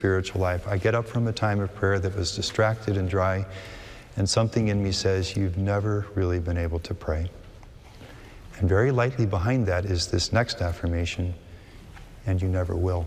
spiritual life. I get up from a time of prayer that was distracted and dry, and something in me says, you've never really been able to pray. And very lightly behind that is this next affirmation, and you never will.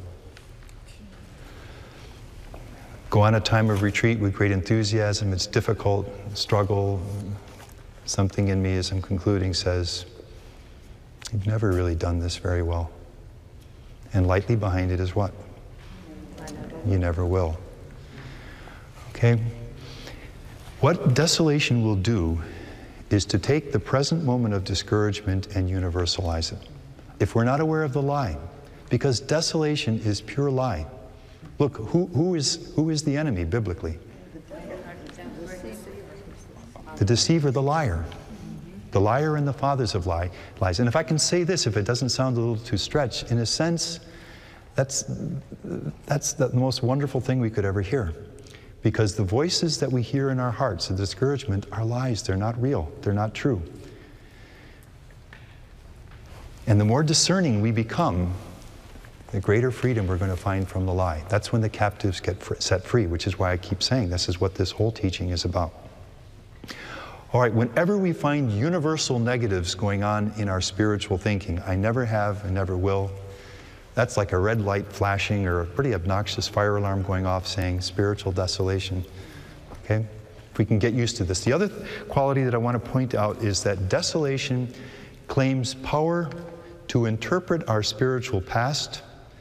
Go on a time of retreat with great enthusiasm. It's difficult, struggle. Something in me, as I'm concluding, says, you've never really done this very well. And lightly behind it is what? You never will. Okay? What desolation will do is to take the present moment of discouragement and universalize it. If we're not aware of the lie, because desolation is pure lie. Look, who is the enemy biblically? The deceiver, the liar. The liar and the fathers of lies. And if I can say this, if it doesn't sound a little too stretched, in a sense, that's the most wonderful thing we could ever hear. Because the voices that we hear in our hearts, the discouragement, are lies. They're not real. They're not true. And the more discerning we become, the greater freedom we're going to find from the lie. That's when the captives get set free, which is why I keep saying this is what this whole teaching is about. All right, whenever we find universal negatives going on in our spiritual thinking, I never have, I never will, that's like a red light flashing or a pretty obnoxious fire alarm going off saying spiritual desolation. Okay? If we can get used to this. The other quality that I want to point out is that desolation claims power to interpret our spiritual past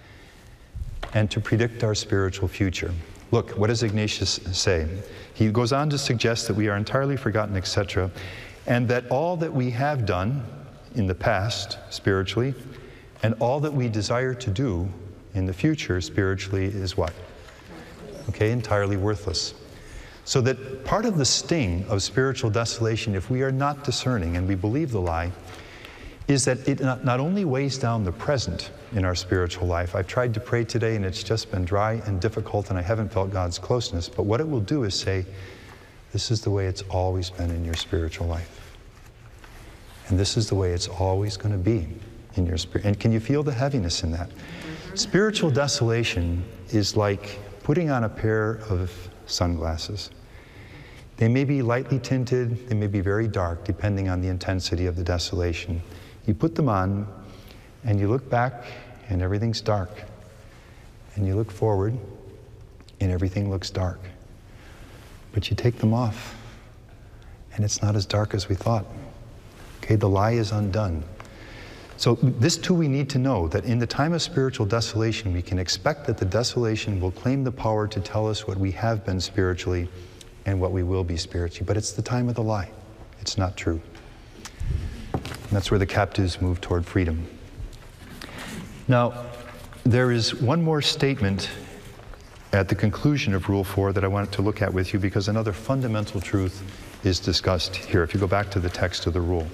and to predict our spiritual future. Look, what does Ignatius say? He goes on to suggest that we are entirely forgotten, etc., and that all that we have done in the past, spiritually, and all that we desire to do in the future, spiritually, is what? Okay, entirely worthless. So that part of the sting of spiritual desolation, if we are not discerning and we believe the lie, is that it not only weighs down the present in our spiritual life. I've tried to pray today and it's just been dry and difficult and I haven't felt God's closeness. But what it will do is say, this is the way it's always been in your spiritual life. And this is the way it's always going to be in your spirit. And can you feel the heaviness in that? Spiritual desolation is like putting on a pair of sunglasses. They may be lightly tinted, they may be very dark, depending on the intensity of the desolation. You put them on, and you look back, and everything's dark. And you look forward, and everything looks dark. But you take them off, and it's not as dark as we thought. Okay, the lie is undone. So this too we need to know, that in the time of spiritual desolation, we can expect that the desolation will claim the power to tell us what we have been spiritually and what we will be spiritually. But it's the time of the lie. It's not true. And that's where the captives move toward freedom. Now, there is one more statement at the conclusion of Rule 4 that I wanted to look at with you, because another fundamental truth is discussed here. If you go back to the text of the rule.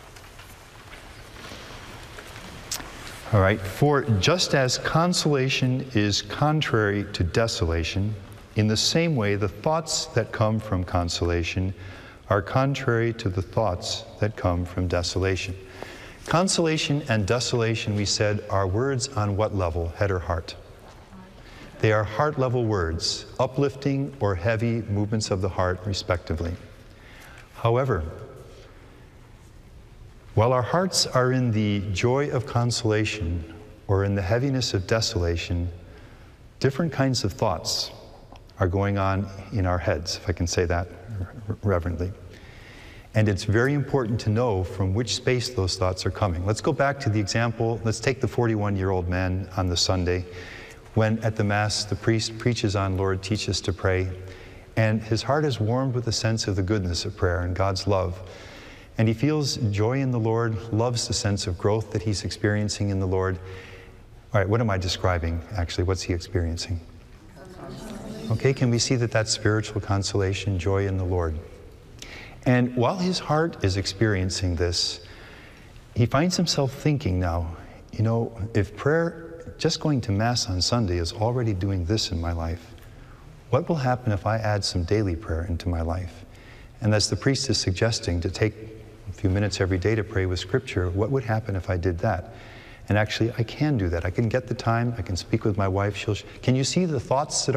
All right, for just as consolation is contrary to desolation, in the same way the thoughts that come from consolation are contrary to the thoughts that come from desolation. Consolation and desolation, we said, are words on what level, head or heart? They are heart-level words, uplifting or heavy movements of the heart, respectively. However, while our hearts are in the joy of consolation or in the heaviness of desolation, different kinds of thoughts are going on in our heads, if I can say that reverently. And it's very important to know from which space those thoughts are coming. Let's go back to the example. Let's take the 41-year-old man on the Sunday when at the Mass the priest preaches on Lord, teach us to pray, and his heart is warmed with a sense of the goodness of prayer and God's love. And he feels joy in the Lord, loves the sense of growth that he's experiencing in the Lord. All right, what am I describing, actually? What's he experiencing? Okay, can we see that that's spiritual consolation, joy in the Lord? And while his heart is experiencing this, he finds himself thinking now, you know, if prayer, just going to Mass on Sunday is already doing this in my life, what will happen if I add some daily prayer into my life? And as the priest is suggesting to take a few minutes every day to pray with Scripture, what would happen if I did that? And actually, I can do that. I can get the time, I can speak with my wife. Can you see the thoughts that